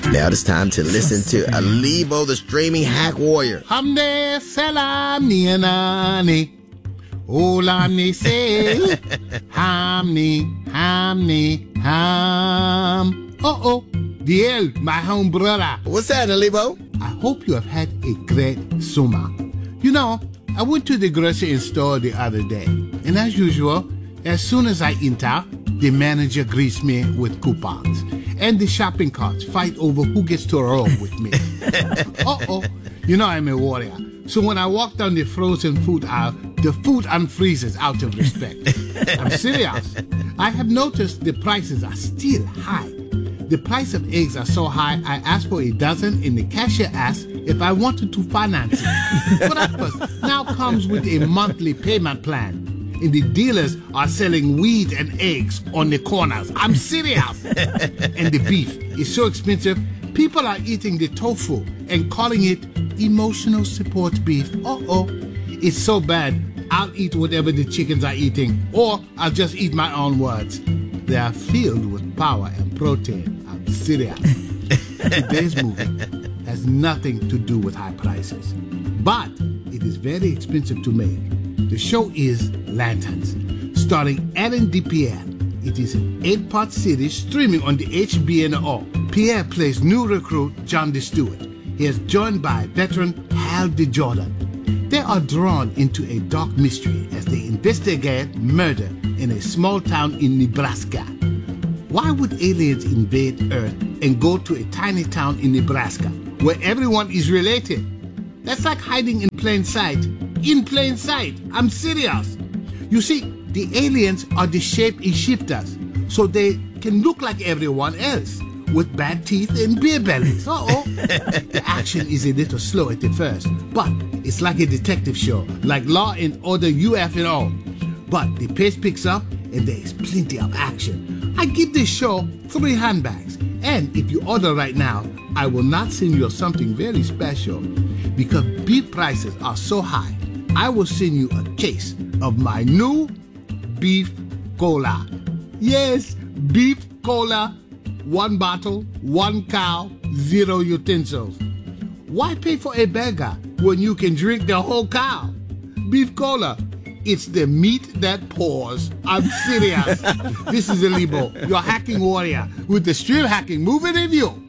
Now it's time to listen to Alibo, the streaming hack warrior. Hamne salam nianani. Olamni say. Hamni, ham. Uh-oh. Diel, my home brother. What's that, Alibo? I hope you have had a great summer. You know, I went to the grocery store the other day, and as usual, as soon as I enter, the manager greets me with coupons, and the shopping carts fight over who gets to roll with me. Uh-oh, you know I'm a warrior, so when I walk down the frozen food aisle, the food unfreezes out of respect. I'm serious. I have noticed the prices are still high. The price of eggs are so high, I asked for a dozen and the cashier asked if I wanted to finance it. Breakfast now comes with a monthly payment plan. And the dealers are selling weed and eggs on the corners. I'm serious. And the beef is so expensive, people are eating the tofu and calling it emotional support beef. Uh-oh. It's so bad, I'll eat whatever the chickens are eating, or I'll just eat my own words. They are filled with power and protein. I'm serious. Today's movie has nothing to do with high prices, but it is very expensive to make. The show is Lanterns, starring Ellen DePierre. It is an 8-part series streaming on the HBO. Pierre plays new recruit John D. Stewart. He is joined by veteran Hal DeJordan. They are drawn into a dark mystery as they investigate murder in a small town in Nebraska. Why would aliens invade Earth and go to a tiny town in Nebraska where everyone is related? That's like hiding in plain sight. In plain sight. I'm serious. You see, the aliens are the shape-shifters, so they can look like everyone else with bad teeth and beer bellies. Uh-oh. The action is a little slow at the first, but it's like a detective show, like Law and Order UFO. But the pace picks up and there is plenty of action. I give this show 3 handbags. And if you order right now, I will not send you something very special. Because beef prices are so high, I will send you a case of my new beef cola. Yes, beef cola. 1 bottle, 1 cow, 0 utensils. Why pay for a burger when you can drink the whole cow? Beef cola. It's the meat that pours. I'm serious. This is Alibo, your hacking warrior, with the Stream Hacking Movie Review.